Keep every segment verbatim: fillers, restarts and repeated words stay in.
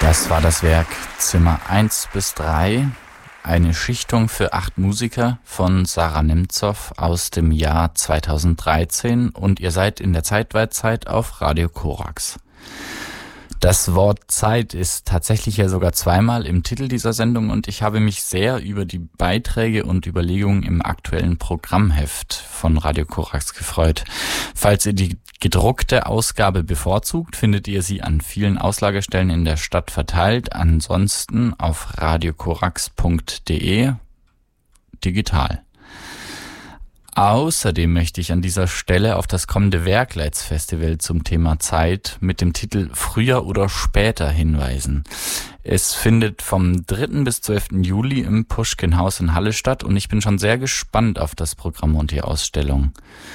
Das war das Werk Zimmer eins bis drei, eine Schichtung für acht Musiker von Sarah Nemtsov aus dem Jahr zweitausenddreizehn, und ihr seid in der Zeitweitzeit auf Radio Korax. Das Wort Zeit ist tatsächlich ja sogar zweimal im Titel dieser Sendung, und ich habe mich sehr über die Beiträge und Überlegungen im aktuellen Programmheft von Radio Korax gefreut. Falls ihr die gedruckte Ausgabe bevorzugt, findet ihr sie an vielen Auslagestellen in der Stadt verteilt, ansonsten auf radiokorax punkt de digital. Außerdem möchte ich an dieser Stelle auf das kommende Werkleitz-Festival zum Thema Zeit mit dem Titel Früher oder später hinweisen. Es findet vom dritten bis zwölften Juli im Puschkin-Haus in Halle statt, und ich bin schon sehr gespannt auf das Programm und die Ausstellung.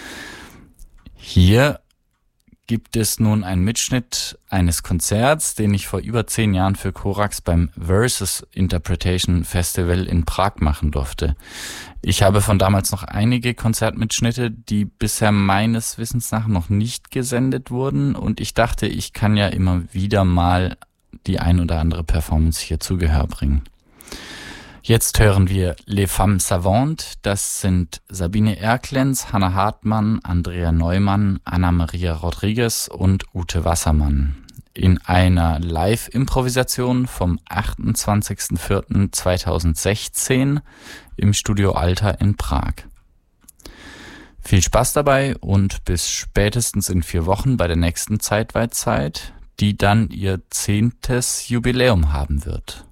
Hier gibt es nun einen Mitschnitt eines Konzerts, den ich vor über zehn Jahren für Korax beim Versus Interpretation Festival in Prag machen durfte. Ich habe von damals noch einige Konzertmitschnitte, die bisher meines Wissens nach noch nicht gesendet wurden, und ich dachte, ich kann ja immer wieder mal die ein oder andere Performance hier zu Gehör bringen. Jetzt hören wir Les Femmes Savantes. Das sind Sabine Erklenz, Hannah Hartmann, Andrea Neumann, Anna-Maria Rodriguez und Ute Wassermann in einer Live-Improvisation vom achtundzwanzigsten vierten zweitausendsechzehn im Studio Alta in Prag. Viel Spaß dabei und bis spätestens in vier Wochen bei der nächsten Zeitweitzeit, die dann ihr zehntes Jubiläum haben wird.